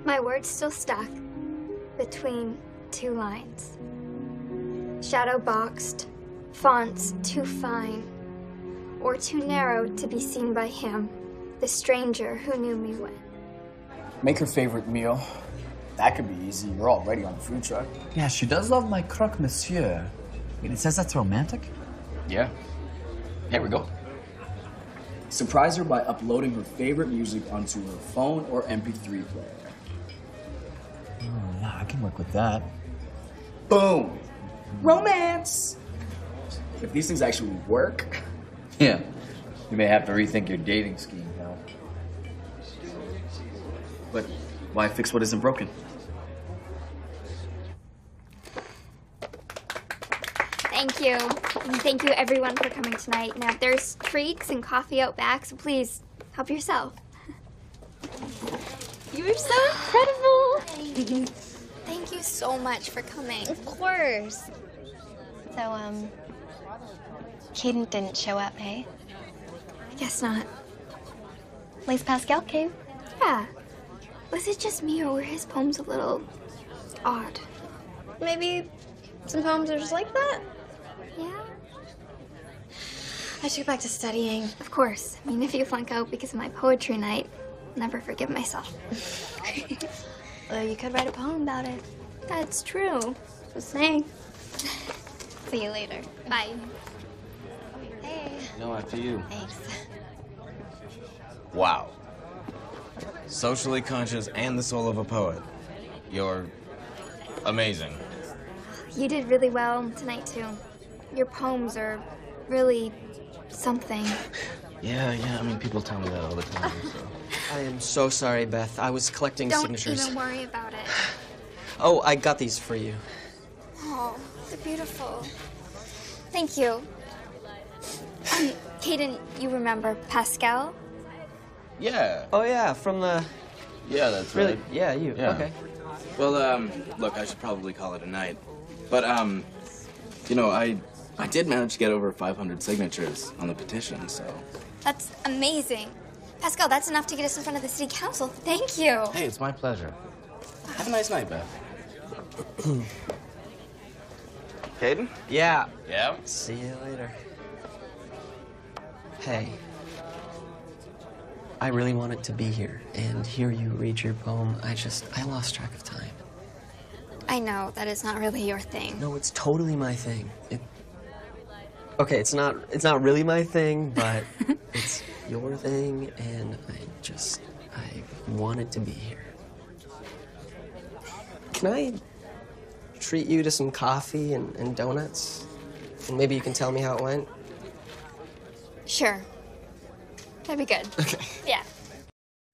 My word's still stuck between two lines. Shadow boxed, fonts too fine, or too narrow to be seen by him, the stranger who knew me when. Make her favorite meal. That could be easy. You're already on the food truck. Yeah, she does love my croque monsieur. Wait, it says that's romantic? Yeah. Here we go. Surprise her by uploading her favorite music onto her phone or MP3 player. Oh, yeah, I can work with that. Boom! Romance! If these things actually work... Yeah. You may have to rethink your dating scheme, pal. But why fix what isn't broken? Thank you. And thank you everyone for coming tonight. Now there's treats and coffee out back, so please help yourself. You are so incredible. Thank you so much for coming. Of course. So, Caden didn't show up, hey? I guess not. At least Pascal came. Yeah. Was it just me or were his poems a little odd? Maybe some poems are just like that. Yeah? I should go back to studying. Of course. I mean, if you flunk out because of my poetry night, I'll never forgive myself. Well, you could write a poem about it. That's true. Just saying. See you later. Bye. Hey. No, after you. Thanks. Wow. Socially conscious and the soul of a poet. You're amazing. You did really well tonight, too. Your poems are really something. Yeah, I mean, people tell me that all the time, so. I am so sorry, Beth. I was collecting Don't signatures. even worry about it. Oh, I got these for you. Oh, they're beautiful. Thank you. Caden, you remember Pascal? Yeah. Oh, yeah, from the... Yeah, that's Really? right. Yeah, you. Yeah. Okay. Well, look, I should probably call it a night. But, you know, I did manage to get over 500 signatures on the petition, so... That's amazing. Pascal, that's enough to get us in front of the city council. Thank you. Hey, it's my pleasure. Have a nice night, Beth. Caden? Yeah. Yeah? See you later. Hey. I really wanted to be here and hear you read your poem. I lost track of time. I know, that is not really your thing. No, it's totally my thing. Okay, it's not really my thing, but it's your thing, and I wanted to be here. Can I treat you to some coffee and donuts? And maybe you can tell me how it went? Sure. That'd be good. Okay. Yeah.